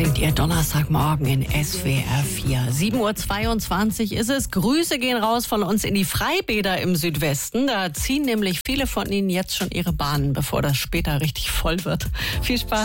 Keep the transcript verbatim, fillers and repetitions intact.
klingt Ihr Donnerstagmorgen in S W R vier. sieben Uhr zweiundzwanzig ist es. Grüße gehen raus von uns in die Freibäder im Südwesten. Da ziehen nämlich viele von Ihnen jetzt schon ihre Bahnen, bevor das später richtig voll wird. Viel Spaß.